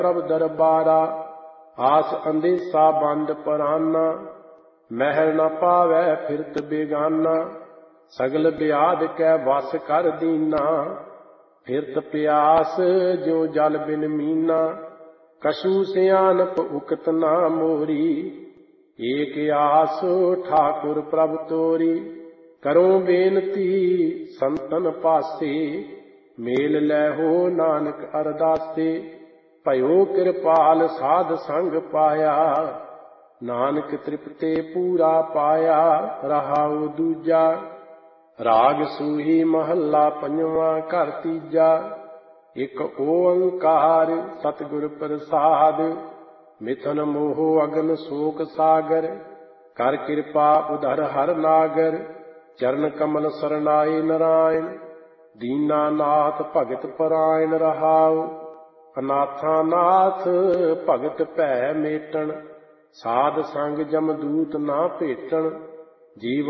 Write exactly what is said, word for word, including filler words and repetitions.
ਪ੍ਰਭ ਦਰਬਾਰਾ। ਆਸ ਅੰਦੇਸਾ ਬੰਦ ਪਰਾਨਾ, ਮਹਿਲ ਨ ਪਾਵੈ ਫਿਰਤ ਬੇਗਾਨਾ। ਸਗਲ ਬਿਆਦ ਕੈ ਵਸ ਕਰ ਦੀਨਾ, ਫਿਰਤ ਪਿਆਸ ਜੋ ਜਲ ਬਿਨ ਮੀਨਾ। ਕਛੂ ਸਿਆਨਪ ਉਕਤ ਨਾ ਮੋਰੀ, ਏਕ ਆਸ ਠਾਕੁਰ ਪ੍ਰਭ ਤੋਰੀ। ਕਰੋ ਬੇਨਤੀ ਸੰਤਨ ਪਾਸੇ, ਮੇਲ ਲੈਹੋ ਨਾਨਕ ਅਰਦਾਸੇ। ਭਇਓ ਕਿਰਪਾਲ ਸਾਧ ਸੰਗ ਪਾਇਆ, ਨਾਨਕ ਤ੍ਰਿਪਤੇ ਪੂਰਾ ਪਾਇਆ। ਰਹਾਉ ਦੂਜਾ ਰਾਗ ਸੂਹੀ ਮਹੱਲਾ ਪੰਜਵਾਂ ਘਰ ਤੀਜਾ। ਇਕ ਓੰਕਾਰ ਸਤਿਗੁਰ ਪ੍ਰਸਾਦਿ, ਮਿਥਨ ਮੋਹ ਅਗਨ ਸ਼ੋਕ ਸਾਗਰ। ਕਰ ਕਿਰਪਾ ਉਧਰ ਹਰ ਨਾਗਰ, ਚਰਨ ਕਮਲ ਸਰਨਾਏ ਨਰਾਇਣ। ਦੀਨਾ ਨਾਥ ਭਗਤ ਪਰਾਇਣ ਰਹਾਉ, ਅਨਾਥਾਂ ਨਾਥ ਭਗਤ ਭੈ ਮੇਟਣ। ਸਾਧ ਸੰਗ ਜਮਦੂਤ ਨਾ ਭੇਟਣ, ਜੀਵ